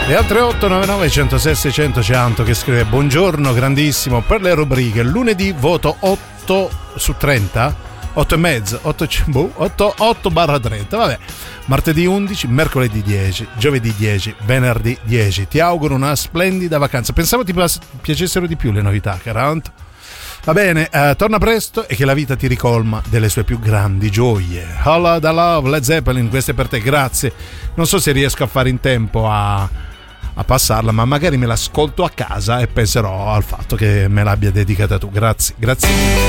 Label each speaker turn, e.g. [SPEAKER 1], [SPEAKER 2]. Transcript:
[SPEAKER 1] E al 3899 106 600 c'è Anto che scrive: buongiorno grandissimo, per le rubriche lunedì voto 8 su 30, 8 e mezzo, 8/30, vabbè. Martedì 11, mercoledì 10, giovedì 10, venerdì 10. Ti auguro una splendida vacanza. Pensavo ti piacessero di più le novità, caro Anto. Va bene, torna presto e che la vita ti ricolma delle sue più grandi gioie. Holla da Love, Led Zeppelin, queste per te, grazie. Non so se riesco a fare in tempo a passarla, ma magari me l'ascolto a casa e penserò al fatto che me l'abbia dedicata tu. Grazie, grazie.